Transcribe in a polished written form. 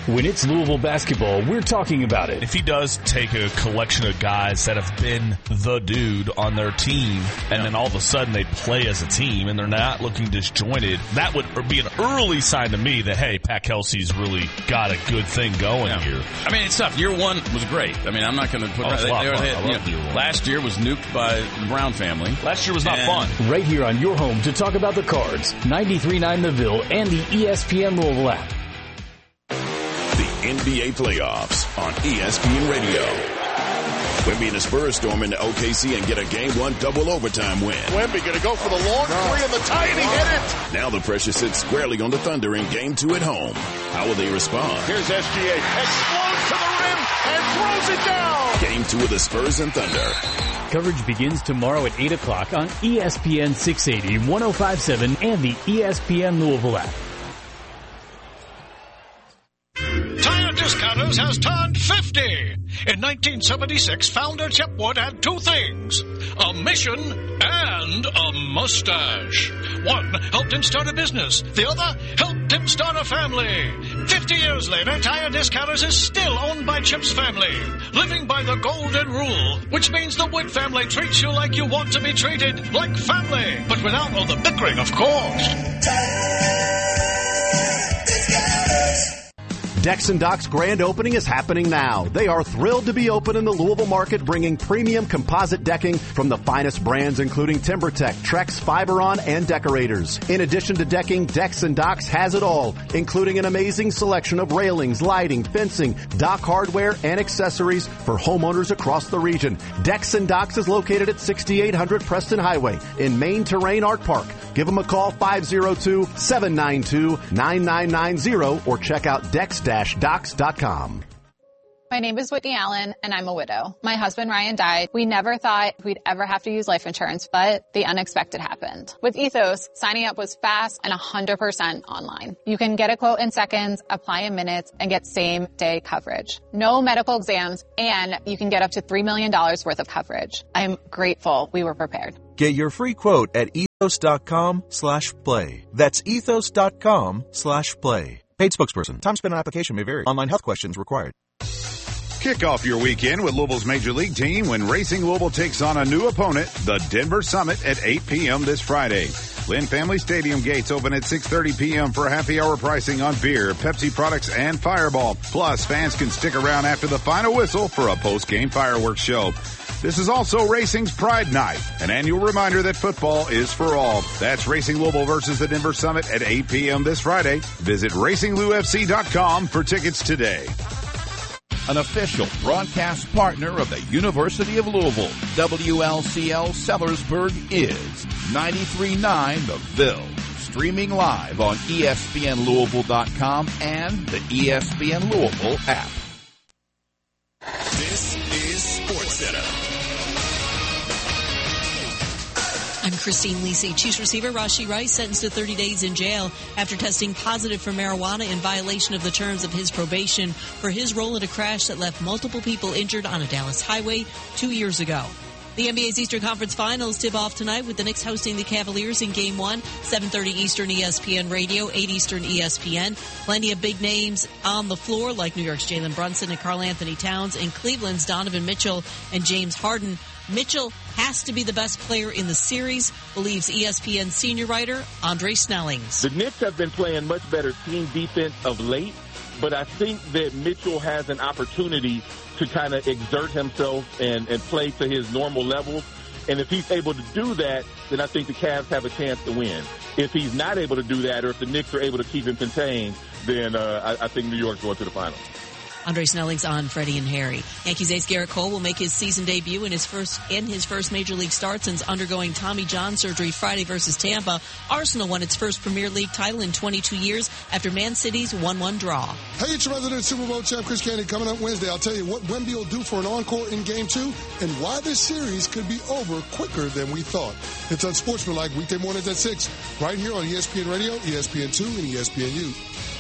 When it's Louisville basketball, we're talking about it. If he does take a collection of guys that have been the dude on their team, and then all of a sudden they play as a team and they're not looking disjointed, that would be an early sign to me that, hey, Pat Kelsey's really got a good thing going here. I mean, it's tough. Year one was great. I mean, I'm not going to put last year was nuked by the Brown family. Last year was not fun. Right here on your home to talk about the Cards, 93.9 The Ville and the ESPN Louisville app. NBA playoffs on ESPN Radio. Wemby and the Spurs storm into OKC and get a Game 1 double overtime win. Wemby going to go for the long three and the tie, and he hit it. Now the pressure sits squarely on the Thunder in Game 2 at home. How will they respond? Here's SGA. Explodes to the rim and throws it down. Game 2 of the Spurs and Thunder. Coverage begins tomorrow at 8 o'clock on ESPN 680, 105.7, and the ESPN Louisville app. Tire Discounters has turned 50. In 1976, founder Chip Wood had two things, a mission and a mustache. One helped him start a business. The other helped him start a family. 50 years later, Tire Discounters is still owned by Chip's family, living by the golden rule, which means the Wood family treats you like you want to be treated, like family, but without all the bickering, of course. Decks and Docks grand opening is happening now. They are thrilled to be open in the Louisville market, bringing premium composite decking from the finest brands, including TimberTech, Trex, Fiberon, and Decorators. In addition to decking, Decks and Docks has it all, including an amazing selection of railings, lighting, fencing, dock hardware, and accessories for homeowners across the region. Decks and Docks is located at 6800 Preston Highway in Main Terrain Art Park. Give them a call, 502-792-9990, or check out Dex-Docs.com. My name is Whitney Allen, and I'm a widow. My husband, Ryan, died. We never thought we'd ever have to use life insurance, but the unexpected happened. With Ethos, signing up was fast and 100% online. You can get a quote in seconds, apply in minutes, and get same-day coverage. No medical exams, and you can get up to $3 million worth of coverage. I'm grateful we were prepared. Get your free quote at ethos.com/play. That's ethos.com/play. Paid spokesperson. Time spent on application may vary. Online health questions required. Kick off your weekend with Louisville's Major League team when Racing Louisville takes on a new opponent, the Denver Summit, at 8 p.m. this Friday. Lynn Family Stadium gates open at 6:30 p.m. for happy hour pricing on beer, Pepsi products, and Fireball. Plus, fans can stick around after the final whistle for a post-game fireworks show. This is also Racing's Pride Night, an annual reminder that football is for all. That's Racing Louisville versus the Denver Summit at 8 p.m. this Friday. Visit RacingLouFC.com for tickets today. An official broadcast partner of the University of Louisville, WLCL Sellersburg is 93.9 The Ville. Streaming live on ESPNLouisville.com and the ESPN Louisville app. This is SportsCenter. I'm Christine Lisi. Chiefs receiver Rashee Rice sentenced to 30 days in jail after testing positive for marijuana in violation of the terms of his probation for his role in a crash that left multiple people injured on a Dallas highway 2 years ago. The NBA's Eastern Conference Finals tip off tonight with the Knicks hosting the Cavaliers in Game 1, 7:30 Eastern ESPN Radio, 8 Eastern ESPN. Plenty of big names on the floor like New York's Jalen Brunson and Karl Anthony Towns and Cleveland's Donovan Mitchell and James Harden. Mitchell has to be the best player in the series, believes ESPN senior writer Andre Snellings. The Knicks have been playing much better team defense of late, but I think that Mitchell has an opportunity to kind of exert himself and play to his normal levels. And if he's able to do that, then I think the Cavs have a chance to win. If he's not able to do that, or if the Knicks are able to keep him contained, then I think New York's going to the finals. Andre Snelling's on Freddie and Harry. Yankees ace Garrett Cole will make his season debut in his first Major League start since undergoing Tommy John surgery Friday versus Tampa. Arsenal won its first Premier League title in 22 years after Man City's 1-1 draw. Hey, it's your resident Super Bowl champ Chris Candy coming up Wednesday. I'll tell you what Wemby will do for an encore in Game 2 and why this series could be over quicker than we thought. It's Unsportsmanlike weekday mornings at 6 right here on ESPN Radio, ESPN2, and ESPNU.